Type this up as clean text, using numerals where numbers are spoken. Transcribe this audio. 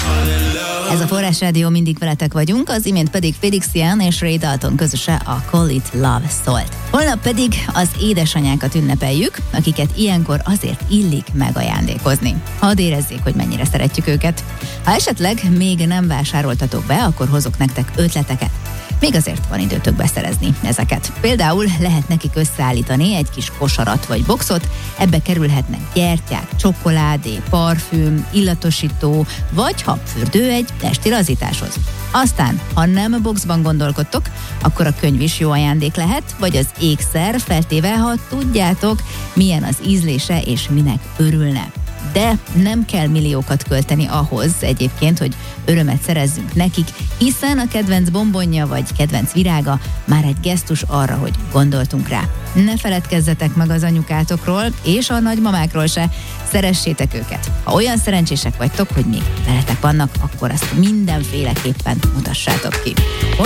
Ez a Forrás Rádió, mindig veletek vagyunk, az imént pedig Felix Jan és Ray Dalton közöse a Call It Love szólt. Holnap pedig az édesanyákat ünnepeljük, akiket ilyenkor azért illik megajándékozni. Hadd érezzék, hogy mennyire szeretjük őket. Ha esetleg még nem vásároltatok be, akkor hozok nektek ötleteket. Még azért van időtök beszerezni ezeket. Például lehet nekik összeállítani egy kis kosarat vagy boxot, ebbe kerülhetnek gyertyák, csokoládé, parfüm, illatosító vagy habfürdő egy testi lazításhoz. Aztán, ha nem boxban gondolkodtok, akkor a könyv is jó ajándék lehet, vagy az ékszer, feltéve, ha tudjátok, milyen az ízlése és minek örülne. De nem kell milliókat költeni ahhoz egyébként, hogy örömet szerezzünk nekik, hiszen a kedvenc bombonja vagy kedvenc virága már egy gesztus arra, hogy gondoltunk rá. Ne feledkezzetek meg az anyukátokról és a nagymamákról se, szeressétek őket. Ha olyan szerencsések vagytok, hogy még veletek vannak, akkor azt mindenféleképpen mutassátok ki.